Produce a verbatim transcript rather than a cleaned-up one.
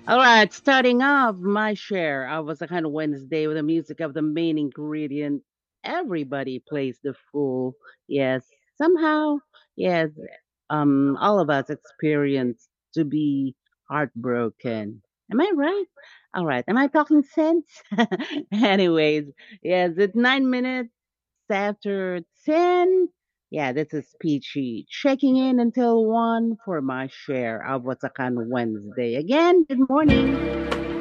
All right, starting off my share of was a kind of Wednesday with the music of the main ingredient. Everybody plays the fool. Yes, somehow, yes, um, all of us experience to be heartbroken. Am I right? All right. Am I talking sense? Anyways, yes, it's nine minutes after ten. Yeah, this is Peachy checking in until one for my share of what's a kind of Wednesday. Again, good morning.